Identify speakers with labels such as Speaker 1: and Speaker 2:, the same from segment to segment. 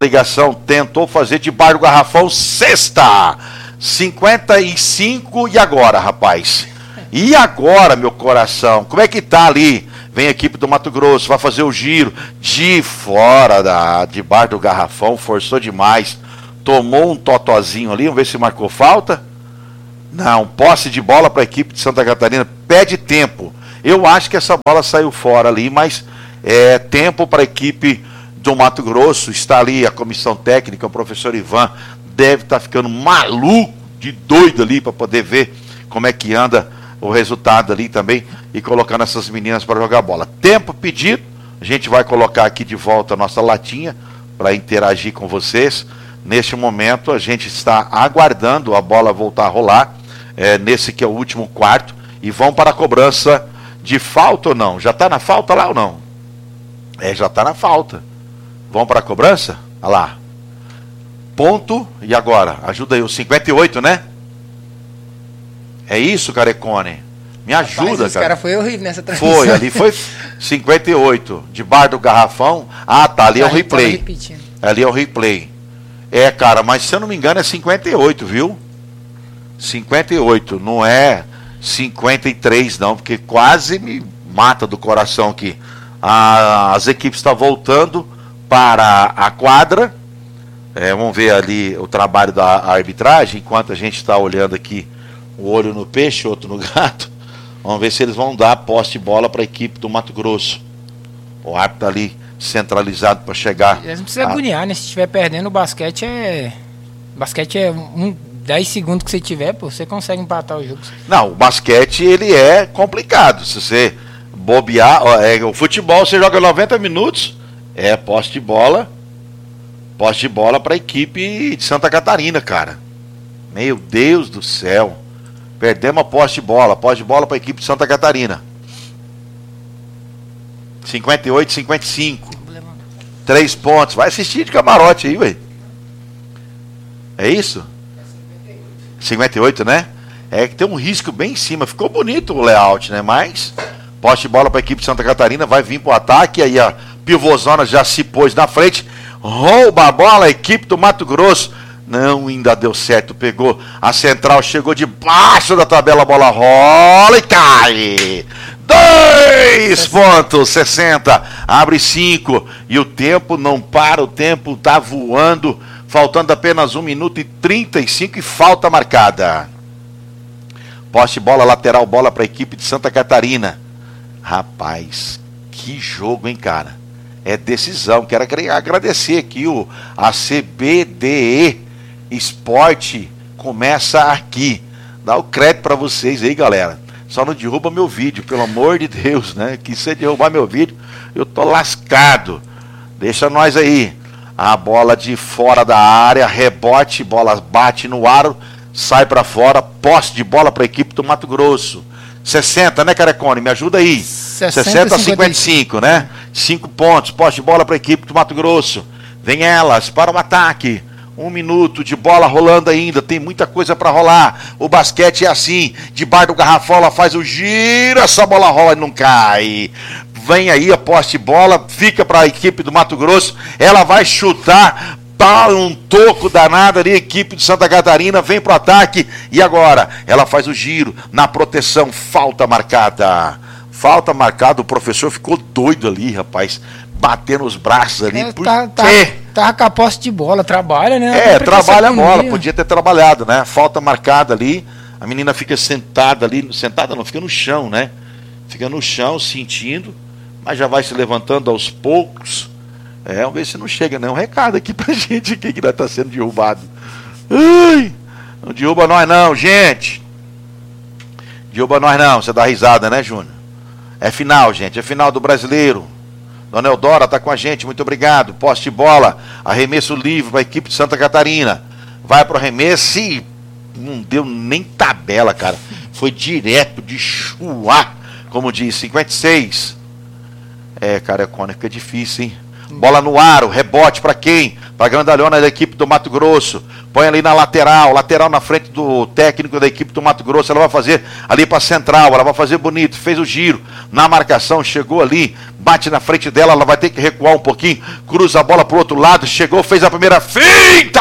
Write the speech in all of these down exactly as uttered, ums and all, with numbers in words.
Speaker 1: ligação, tentou fazer de bar do garrafão, sexta, cinquenta e cinco, e agora, rapaz? E agora, meu coração? Como é que tá ali? Vem a equipe do Mato Grosso, vai fazer o giro de fora da, de bar do garrafão, forçou demais, tomou um totozinho ali, vamos ver se marcou falta. Não, posse de bola para a equipe de Santa Catarina, pede tempo. Eu acho que essa bola saiu fora ali, mas é tempo para a equipe do Mato Grosso. Está ali a comissão técnica, o professor Ivan deve estar ficando maluco, de doido ali, para poder ver como é que anda o resultado ali também e colocando essas meninas para jogar bola. Tempo pedido, a gente vai colocar aqui de volta a nossa latinha para interagir com vocês. Neste momento a gente está aguardando a bola voltar a rolar, é, nesse que é o último quarto, e vão para a cobrança de falta ou não? Já está na falta lá ou não? É, já está na falta. Vão para a cobrança? Olha lá. Ponto, e agora? Ajuda aí, o cinquenta e oito, né? É isso, Carecone? Me ajuda,
Speaker 2: Rapaz, esse
Speaker 1: cara.
Speaker 2: cara foi horrível nessa transmissão.
Speaker 1: Foi, ali foi cinquenta e oito, de bar do garrafão. Ah, tá, ali é o replay. Ali é o replay. É, cara, mas se eu não me engano é cinquenta e oito, viu? cinquenta e oito, não é cinquenta e três não, porque quase me mata do coração aqui. Ah, as equipes estão voltando para a quadra. É, vamos ver ali o trabalho da arbitragem, enquanto a gente está olhando aqui, o olho no peixe, outro no gato. Vamos ver se eles vão dar posse de bola para a equipe do Mato Grosso. O árbitro está ali centralizado para chegar.
Speaker 2: Eles não precisam a... agoniar, né? Se estiver perdendo o basquete, é. Basquete é um, dez segundos que você tiver, pô, você consegue empatar o jogo.
Speaker 1: Não, o basquete ele é complicado. Se você bobear, ó, é, o futebol você joga noventa minutos, é posse de bola. Posse de bola para a equipe de Santa Catarina, cara. Meu Deus do céu. Perdemos a posse de bola. Posse de bola para a equipe de Santa Catarina. cinquenta e oito, cinquenta e cinco. Três pontos. Vai assistir de camarote aí, ué. É isso? cinquenta e oito, né? É que tem um risco bem em cima. Ficou bonito o layout, né? Mas posse de bola para a equipe de Santa Catarina. Vai vir para o ataque. Aí a pivôzona já se pôs na frente. Rouba a bola a equipe do Mato Grosso. Não, ainda deu certo. Pegou a central. Chegou debaixo da tabela. A bola rola e cai. Dois pontos, sessenta, abre cinco, e o tempo não para, o tempo tá voando, faltando apenas um minuto e trinta e cinco, e falta marcada. Poste bola lateral, bola para a equipe de Santa Catarina. Rapaz, que jogo, hein, cara? É decisão. Quero agradecer aqui o a C B D E Esporte, começa aqui. Dá o crédito para vocês aí, galera. Só não derruba meu vídeo, pelo amor de Deus, né? Que se derrubar meu vídeo, eu tô lascado. Deixa nós aí. A bola de fora da área, rebote, bola bate no aro, sai para fora, posse de bola para a equipe do Mato Grosso. sessenta, né, Carecone? Me ajuda aí. sessenta a cinquenta e cinco, né? cinco pontos, posse de bola para a equipe do Mato Grosso. Vem elas para o ataque. Um minuto de bola rolando ainda, tem muita coisa para rolar. O basquete é assim, de bar do garrafão, ela faz o giro, essa bola rola e não cai. Vem aí a posse de bola, fica para a equipe do Mato Grosso, ela vai chutar, tá um toco danado ali, a equipe de Santa Catarina vem pro ataque, e agora ela faz o giro, na proteção, falta marcada. Falta marcada, o professor ficou doido ali, rapaz, batendo os braços ali.
Speaker 2: É, por tá, tá, tava com a posse de bola, trabalha, né?
Speaker 1: É, trabalha a bola, podia ter trabalhado, né? Falta marcada ali, a menina fica sentada ali, sentada não, fica no chão, né? Fica no chão, sentindo, mas já vai se levantando aos poucos. É, vamos ver se não chega, né? Um recado aqui pra gente aqui que já tá sendo derrubado. Ai, não derruba nós não, gente. Derruba nós não, você dá risada, né, Júnior? É final, gente, é final do Brasileiro. Dona Eudora está com a gente, muito obrigado. Posse de bola, arremesso livre para a equipe de Santa Catarina. Vai para o arremesso e não deu nem tabela, cara. Foi direto de chuá, como diz, cinquenta e seis. É, cara, é fica difícil, hein? Bola no aro, rebote para quem? Para a grandalhona da equipe do Mato Grosso. põe ali na lateral, lateral na frente do técnico da equipe do Mato Grosso, ela vai fazer ali para central, ela vai fazer bonito, fez o giro, na marcação, chegou ali, bate na frente dela, ela vai ter que recuar um pouquinho, cruza a bola pro outro lado, chegou, fez a primeira finta!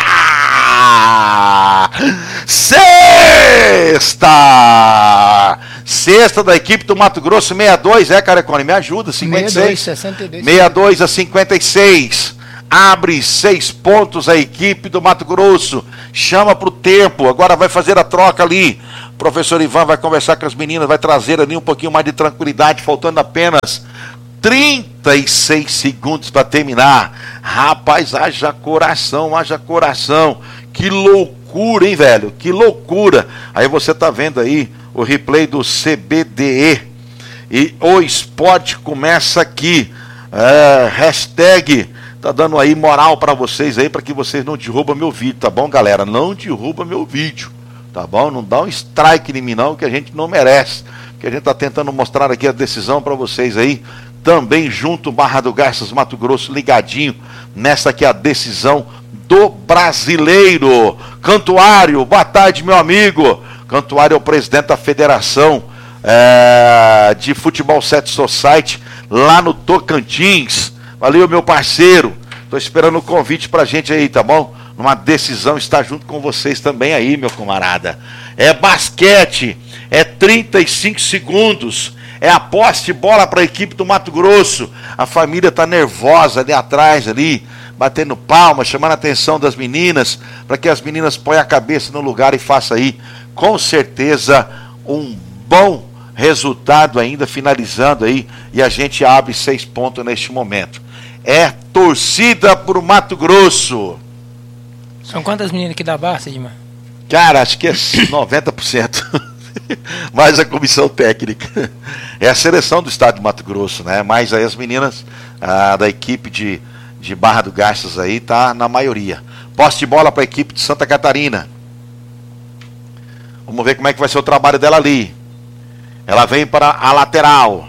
Speaker 1: Sexta! Sexta da equipe do Mato Grosso, sessenta e dois, é, Carecone, me ajuda, cinquenta e seis.
Speaker 2: sessenta e dois.
Speaker 1: sessenta e dois a cinquenta e seis. Abre seis pontos a equipe do Mato Grosso. Chama para o tempo. Agora vai fazer a troca ali. O professor Ivan vai conversar com as meninas, vai trazer ali um pouquinho mais de tranquilidade, faltando apenas trinta e seis segundos para terminar. Rapaz, haja coração, haja coração. Que loucura, hein, velho? Que loucura. Aí você tá vendo aí o replay do C B D E. E o esporte começa aqui. É, hashtag... Tá dando aí moral para vocês aí, para que vocês não derrubam meu vídeo, tá bom, galera? Não derruba meu vídeo, tá bom? Não dá um strike em mim não, que a gente não merece. Que a gente tá tentando mostrar aqui a decisão para vocês aí. Também junto, Barra do Garças, Mato Grosso, ligadinho nessa aqui a decisão do brasileiro. Cantuário, boa tarde, meu amigo. Cantuário é o presidente da Federação é, de Futebol Set Society, lá no Tocantins. Valeu, meu parceiro. Tô esperando o convite pra gente aí, tá bom? Numa decisão, estar junto com vocês também aí, meu camarada. É basquete, é trinta e cinco segundos, é a posse de bola para a equipe do Mato Grosso. A família tá nervosa ali atrás, ali, batendo palmas, chamando a atenção das meninas, para que as meninas ponham a cabeça no lugar e façam aí, com certeza, um bom resultado ainda, finalizando aí, e a gente abre seis pontos neste momento. É torcida pro Mato Grosso.
Speaker 2: São quantas meninas aqui da Barra, Sidmar?
Speaker 1: Cara, acho que é noventa por cento. Mais a comissão técnica. É a seleção do estado de Mato Grosso, né? Mas aí as meninas ah, da equipe de, de Barra do Garças aí tá na maioria. Posse de bola para a equipe de Santa Catarina. Vamos ver como é que vai ser o trabalho dela ali. Ela vem para a lateral.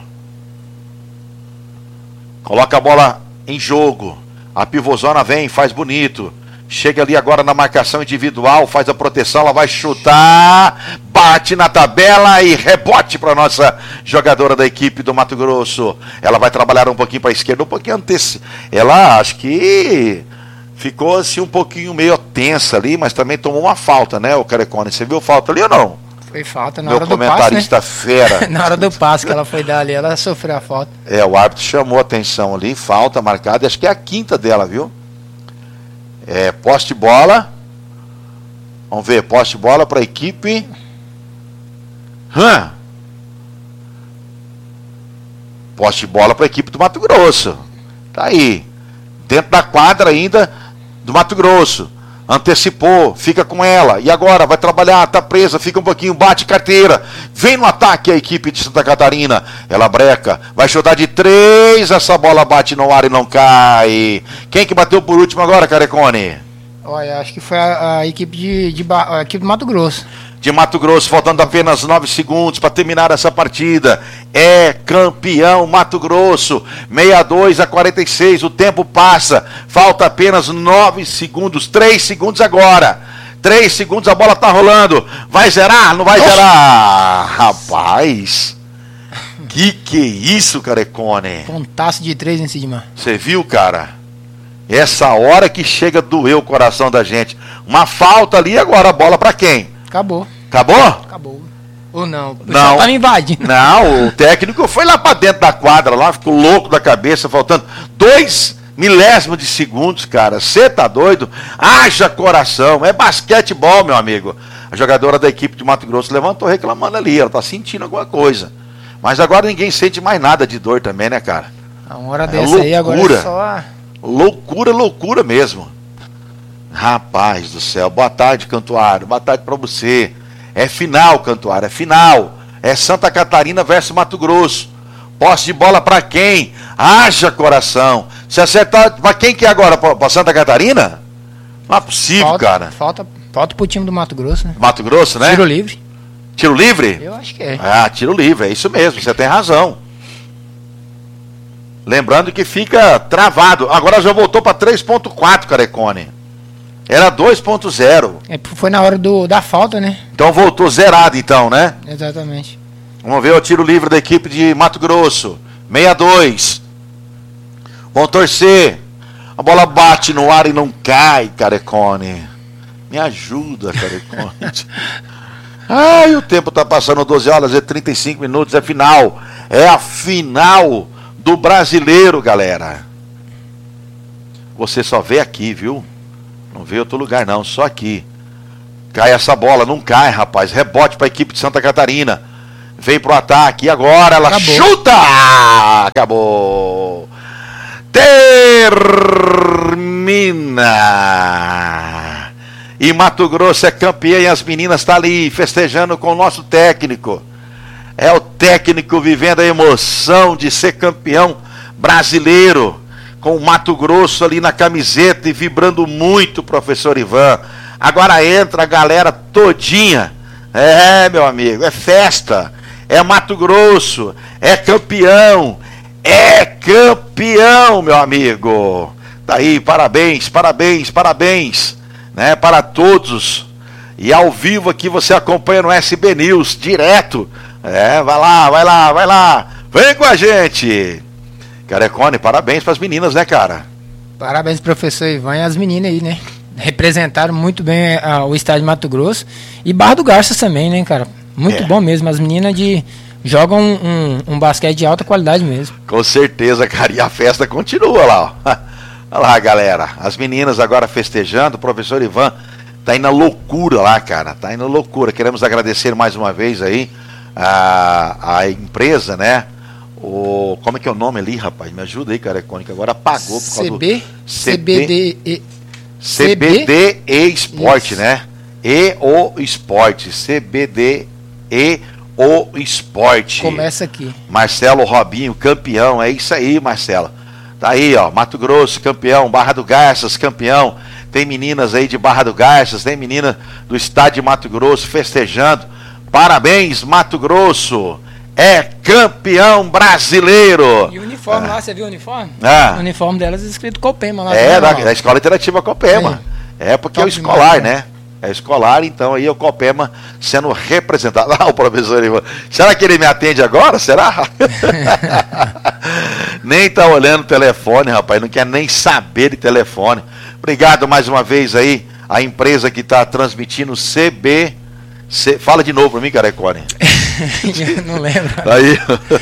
Speaker 1: Coloca a bola em jogo. A pivôzona vem, faz bonito. Chega ali agora na marcação individual, faz a proteção, ela vai chutar, bate na tabela e rebote para nossa jogadora da equipe do Mato Grosso. Ela vai trabalhar um pouquinho para a esquerda, um pouquinho antes. Ela acho que ficou assim um pouquinho meio tensa ali, mas também tomou uma falta, né, o Carecone? Você viu falta ali ou não?
Speaker 2: Foi falta na
Speaker 1: Meu
Speaker 2: hora do passe,
Speaker 1: comentarista
Speaker 2: né?
Speaker 1: fera.
Speaker 2: Na hora do passe que ela foi dar ali, ela sofreu a falta.
Speaker 1: É, o árbitro chamou a atenção ali, falta marcada, acho que é a quinta dela, viu? É, posse de bola. Vamos ver, posse de bola para a equipe. Hã? Posse de bola para a equipe do Mato Grosso. Tá aí. Dentro da quadra ainda do Mato Grosso. Antecipou, fica com ela. E agora vai trabalhar, tá presa, fica um pouquinho, bate carteira. Vem no ataque a equipe de Santa Catarina. Ela breca, vai chutar de três. Essa bola bate no ar e não cai. Quem que bateu por último agora, Carecone?
Speaker 2: Olha, acho que foi a, a equipe de, de a equipe do Mato Grosso.
Speaker 1: De Mato Grosso, faltando apenas nove segundos para terminar essa partida. É campeão Mato Grosso, sessenta e dois a quarenta e seis, o tempo passa, falta apenas nove segundos, três segundos agora. três segundos, a bola tá rolando. Vai zerar? Não vai Oxi. zerar? Rapaz, que que é isso, Carecone?
Speaker 2: Pontaço de três em cima.
Speaker 1: Você viu, cara? Essa hora que chega a doer o coração da gente. Uma falta ali, agora a bola para quem?
Speaker 2: Acabou.
Speaker 1: Acabou?
Speaker 2: Acabou. Ou não? O
Speaker 1: não.
Speaker 2: Tá me invadindo.
Speaker 1: Não, o técnico foi lá para dentro da quadra, lá, ficou louco da cabeça, faltando dois milésimos de segundos, cara. Você tá doido? Haja coração. É basquetebol, meu amigo. A jogadora da equipe de Mato Grosso levantou reclamando ali. Ela tá sentindo alguma coisa. Mas agora ninguém sente mais nada de dor também, né, cara?
Speaker 2: A hora dessa é loucura. Aí agora é só...
Speaker 1: Loucura, loucura mesmo. Rapaz do céu, boa tarde, Cantuário, boa tarde pra você. É final, Cantuário, é final. É Santa Catarina versus Mato Grosso. Posse de bola pra quem? Haja coração. Se acertar, pra quem que é agora? Pra, pra Santa Catarina? Não é possível,
Speaker 2: falta,
Speaker 1: cara.
Speaker 2: Falta, falta pro time do Mato Grosso, né?
Speaker 1: Mato Grosso, né?
Speaker 2: Tiro livre.
Speaker 1: Tiro livre?
Speaker 2: Eu acho que é.
Speaker 1: Ah, tiro livre, é isso mesmo, você tem razão. Lembrando que fica travado. Agora já voltou para três ponto quatro, Carecone. Era dois ponto zero.
Speaker 2: É, foi na hora do, da falta, né?
Speaker 1: Então voltou zerado então, né?
Speaker 2: Exatamente.
Speaker 1: Vamos ver o tiro livre da equipe de Mato Grosso. sessenta e dois. Vão torcer. A bola bate no ar e não cai, Carecone. Me ajuda, Carecone. Ai, o tempo tá passando, doze horas e trinta e cinco minutos. É final. É a final do Brasileiro, galera. Você só vê aqui, viu? Não vê em outro lugar não, só aqui. Cai essa bola, não cai, rapaz. Rebote para a equipe de Santa Catarina. Vem pro ataque, e agora ela Acabou. chuta! Acabou! Termina! E Mato Grosso é campeã e as meninas estão tá ali festejando com o nosso técnico. É o técnico vivendo a emoção de ser campeão brasileiro. Com o Mato Grosso ali na camiseta e vibrando muito, professor Ivan. Agora entra a galera todinha. É, meu amigo, é festa. É Mato Grosso, é campeão. É campeão, meu amigo. Tá aí, parabéns, parabéns, parabéns, né, para todos. E ao vivo aqui você acompanha no S B News, direto. É, vai lá, vai lá, vai lá. Vem com a gente. Carecone, parabéns para as meninas, né, cara?
Speaker 2: Parabéns, professor Ivan, e as meninas aí, né? Representaram muito bem uh, o estado de Mato Grosso. E Barra do Garças também, né, cara? Muito é. bom mesmo. As meninas de jogam um, um, um basquete de alta qualidade mesmo.
Speaker 1: Com certeza, cara. E a festa continua lá, ó. Olha lá, galera. As meninas agora festejando. O professor Ivan tá indo na loucura lá, cara. Tá indo na loucura. Queremos agradecer mais uma vez aí a, a empresa, né? O, como é que é o nome ali, rapaz? Me ajuda aí, Carecone, que agora apagou por causa
Speaker 2: C B?
Speaker 1: do...
Speaker 2: C B D E...
Speaker 1: C B D E Esporte, né? E o Esporte. C B D E o Esporte.
Speaker 2: Começa aqui.
Speaker 1: Marcelo Robinho, campeão. É isso aí, Marcelo. Tá aí, ó. Mato Grosso, campeão. Barra do Garças, campeão. Tem meninas aí de Barra do Garças. Tem menina do estado de Mato Grosso festejando. Parabéns, Mato Grosso. É campeão brasileiro.
Speaker 2: E o uniforme ah. lá, você viu o uniforme?
Speaker 1: Ah.
Speaker 2: O uniforme delas é escrito Copema lá.
Speaker 1: É, da, da Escola Interativa Copema. É, é porque Top é o escolar, demais, né? É escolar, então aí é o Copema sendo representado. Ah, o professor Ivan. Será que ele me atende agora? Será? Nem tá olhando o telefone, rapaz. Não quer nem saber de telefone. Obrigado mais uma vez aí, a empresa que está transmitindo C B. C... Fala de novo para mim, Carecone.
Speaker 2: Eu não lembro.
Speaker 1: Aí.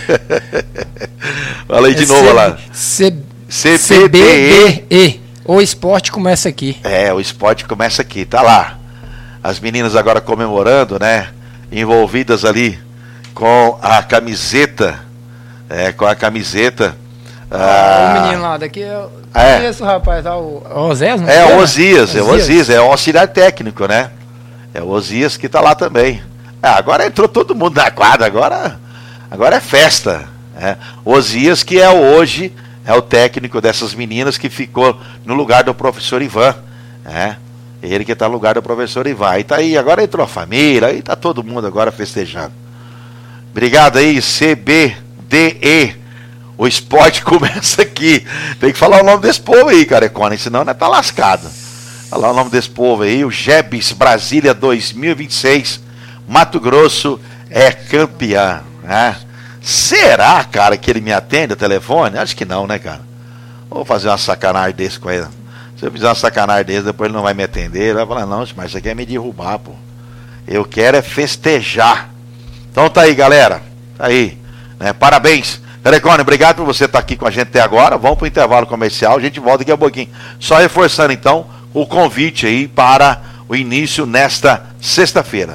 Speaker 1: Fala aí de é novo C... lá.
Speaker 2: C...
Speaker 1: C B D
Speaker 2: E. O esporte começa aqui.
Speaker 1: É, o esporte começa aqui, tá lá. As meninas agora comemorando, né? Envolvidas ali com a camiseta. É, com a camiseta.
Speaker 2: Ah, o menino lá daqui é.
Speaker 1: É
Speaker 2: esse rapaz, tá, o Osias, não
Speaker 1: é? O Osias, é o Osias, é o auxiliar técnico, né? É o Osias que tá lá também. Ah, agora entrou todo mundo na quadra, agora, agora é festa. É. O Osias, que é hoje, é o técnico dessas meninas que ficou no lugar do professor Ivan. É. Ele que está no lugar do professor Ivan. E tá aí, agora entrou a família, aí tá todo mundo agora festejando. Obrigado aí, C B D E. O esporte começa aqui. Tem que falar o nome desse povo aí, Carecone, senão nós tá lascado. Falar o nome desse povo aí, o Jebs Brasília dois mil e vinte e seis. Mato Grosso é campeão, né? Será, cara, que ele me atende o telefone? Acho que não, né, cara? Vou fazer uma sacanagem desse com ele. Se eu fizer uma sacanagem desse, depois ele não vai me atender. Ele vai falar, não, mas isso aqui é me derrubar, pô. Eu quero é festejar. Então tá aí, galera. Tá aí, né? Parabéns. Carecone, obrigado por você estar aqui com a gente até agora. Vamos pro intervalo comercial, a gente volta daqui a pouquinho. Só reforçando, então, o convite aí para o início nesta sexta-feira.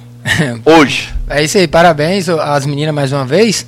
Speaker 1: Hoje.
Speaker 2: É isso aí, parabéns às meninas mais uma vez.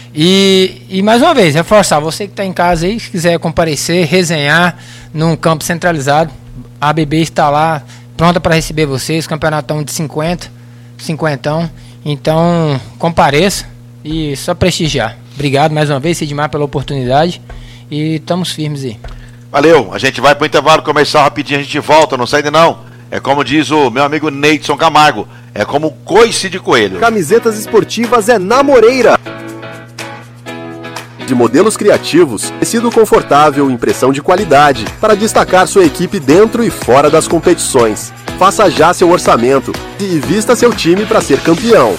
Speaker 2: E, e mais uma vez, reforçar, você que está em casa aí, se quiser comparecer, resenhar num campo centralizado, a B B está lá, pronta para receber vocês, campeonatão de cinquenta, cinquentão. Então, compareça e só prestigiar. Obrigado mais uma vez, Sidmar, pela oportunidade e estamos firmes aí.
Speaker 1: Valeu, a gente vai para o intervalo comercial rapidinho, a gente volta, não sai de não. É como diz o meu amigo Neidson Camargo, é como coice de coelho.
Speaker 3: Camisetas esportivas é na Moreira. de modelos criativos, tecido confortável e impressão de qualidade para destacar sua equipe dentro e fora das competições. Faça já seu orçamento e vista seu time para ser campeão.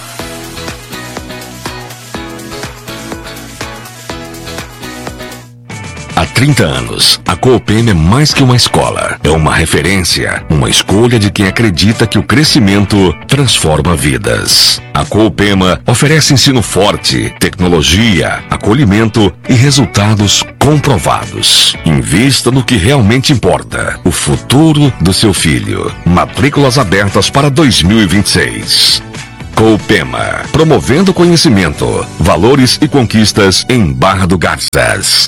Speaker 4: Há trinta anos, a Coopema é mais que uma escola. É uma referência, uma escolha de quem acredita que o crescimento transforma vidas. A Coopema oferece ensino forte, tecnologia, acolhimento e resultados comprovados. Invista no que realmente importa, o futuro do seu filho. Matrículas abertas para dois mil e vinte e seis. Coopema, promovendo conhecimento, valores e conquistas em Barra do Garças.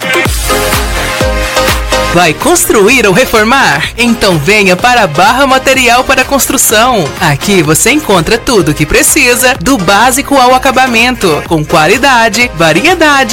Speaker 5: Vai construir ou reformar? Então venha para Barra Material para Construção. Aqui você encontra tudo o que precisa, do básico ao acabamento, com qualidade, variedade